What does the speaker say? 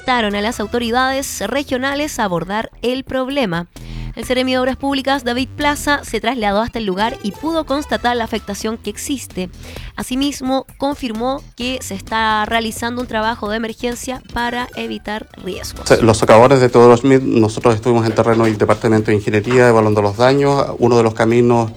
instaron a las autoridades regionales a abordar el problema. El Seremi de Obras Públicas, David Plaza, se trasladó hasta el lugar y pudo constatar la afectación que existe. Asimismo, confirmó que se está realizando un trabajo de emergencia para evitar riesgos. Los socavadores de Teodoro Schmidt, nosotros estuvimos en terreno del Departamento de Ingeniería evaluando los daños. Uno de los caminos